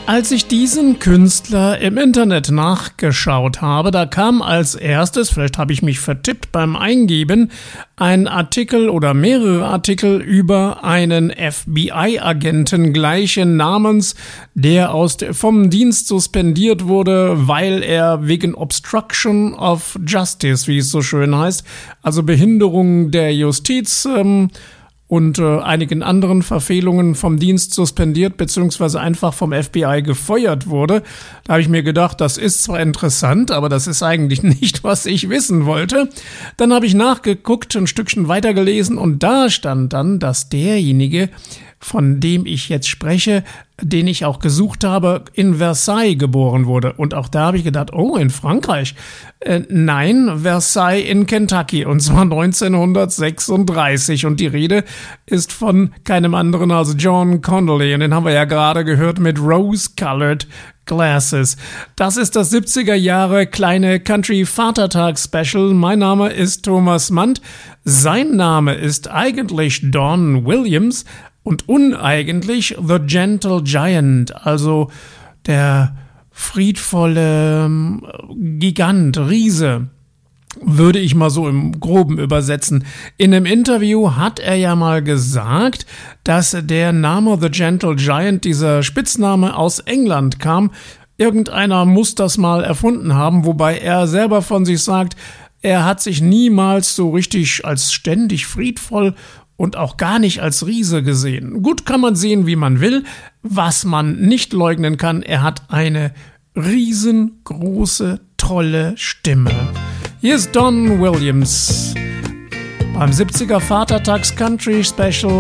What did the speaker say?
Als ich diesen Künstler im Internet nachgeschaut habe, da kam als erstes, vielleicht habe ich mich vertippt beim Eingeben, ein Artikel oder mehrere Artikel über einen FBI-Agenten gleichen Namens, der vom Dienst suspendiert wurde, weil er wegen Obstruction of Justice, wie es so schön heißt, also Behinderung der Justiz, und einigen anderen Verfehlungen vom Dienst suspendiert bzw. einfach vom FBI gefeuert wurde. Da habe ich mir gedacht, das ist zwar interessant, aber das ist eigentlich nicht, was ich wissen wollte. Dann habe ich nachgeguckt, ein Stückchen weitergelesen und da stand dann, dass derjenige, von dem ich jetzt spreche, den ich auch gesucht habe, in Versailles geboren wurde. Und auch da habe ich gedacht, oh, in Frankreich. Nein, Versailles in Kentucky, und zwar 1936. Und die Rede ist von keinem anderen als John Connolly. Und den haben wir ja gerade gehört mit Rose-Colored Glasses. Das ist das 70er Jahre kleine Country-Vatertag-Special. Mein Name ist Thomas Mandt. Sein Name ist eigentlich Don Williams und uneigentlich The Gentle Giant, also der friedvolle Gigant, Riese, würde ich mal so im Groben übersetzen. In einem Interview hat er ja mal gesagt, dass der Name The Gentle Giant, dieser Spitzname, aus England kam. Irgendeiner muss das mal erfunden haben, wobei er selber von sich sagt, er hat sich niemals so richtig als ständig friedvoll und auch gar nicht als Riese gesehen. Gut, kann man sehen, wie man will. Was man nicht leugnen kann, er hat eine riesengroße, tolle Stimme. Hier ist Don Williams beim 70er Vatertags Country Special